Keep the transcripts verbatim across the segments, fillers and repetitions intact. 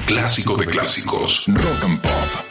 Clásico de clásicos. Rock and Pop.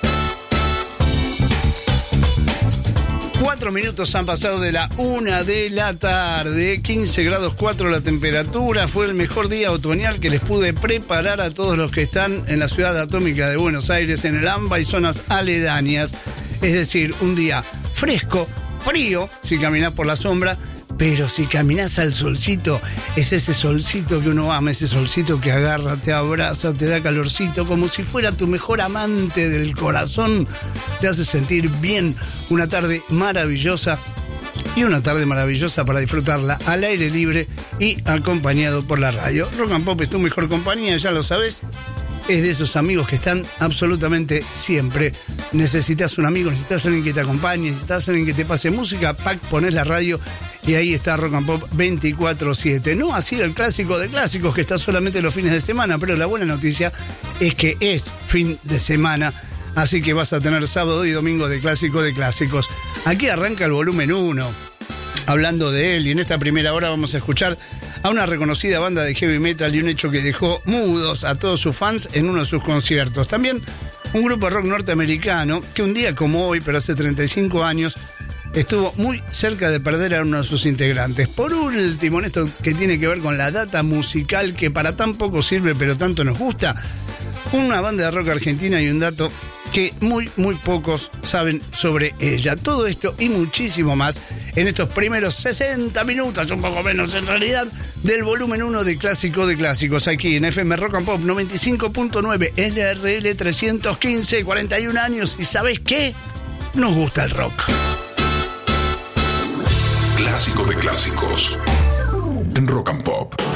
Cuatro minutos han pasado de la una de la tarde, quince grados cuatro la temperatura. Fue el mejor día otoñal que les pude preparar a todos los que están en la ciudad atómica de Buenos Aires, en el AMBA y zonas aledañas. Es decir, un día fresco, frío, si caminás por la sombra, pero si caminás al solcito, es ese solcito que uno ama, ese solcito que agarra, te abraza, te da calorcito, como si fuera tu mejor amante del corazón, te hace sentir bien. Una tarde maravillosa y una tarde maravillosa para disfrutarla al aire libre y acompañado por la radio. Rock and Pop es tu mejor compañía, ya lo sabes. Es de esos amigos que están absolutamente siempre. Necesitas un amigo, necesitas alguien que te acompañe, necesitas alguien que te pase música, pack, pones la radio y ahí está Rock and Pop veinticuatro siete. No así el clásico de clásicos que está solamente los fines de semana, pero la buena noticia es que es fin de semana, así que vas a tener sábado y domingo de clásico de clásicos. Aquí arranca el volumen uno, hablando de él, y en esta primera hora vamos a escuchar a una reconocida banda de heavy metal y un hecho que dejó mudos a todos sus fans en uno de sus conciertos. También un grupo de rock norteamericano que un día como hoy, pero hace treinta y cinco años, estuvo muy cerca de perder a uno de sus integrantes. Por último, en esto que tiene que ver con la data musical que para tan poco sirve pero tanto nos gusta, una banda de rock argentina y un dato que muy, muy pocos saben sobre ella. Todo esto y muchísimo más en estos primeros sesenta minutos, un poco menos en realidad, del volumen uno de Clásico de Clásicos, aquí en F M Rock and Pop noventa y cinco punto nueve, L R L trescientos quince, cuarenta y un años, y ¿sabes qué? Nos gusta el rock. Clásico de clásicos en Rock and Pop.